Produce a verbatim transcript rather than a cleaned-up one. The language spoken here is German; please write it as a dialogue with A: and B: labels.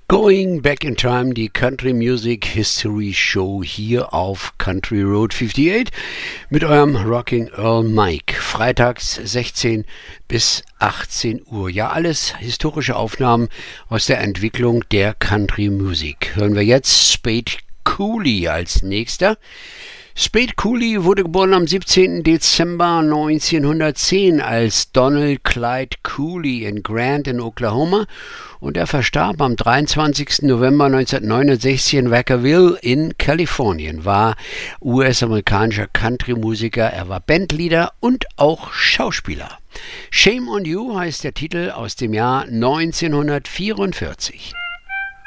A: Going Back in Time, die Country Music History Show hier auf Country Road achtundfünfzig mit eurem Rocking Earl Mike. Freitags sechzehn bis achtzehn Uhr. Ja, alles historische Aufnahmen aus der Entwicklung der Country Music. Hören wir jetzt Spade Cooley als nächster. Spade Cooley wurde geboren am siebzehnten Dezember neunzehnhundertzehn als Donald Clyde Cooley in Grant in Oklahoma und er verstarb am dreiundzwanzigsten November neunzehnhundertneunundsechzig in Vacaville in Kalifornien, war U S-amerikanischer Country-Musiker, er war Bandleader und auch Schauspieler. Shame on You heißt der Titel aus dem Jahr neunzehnhundertvierundvierzig.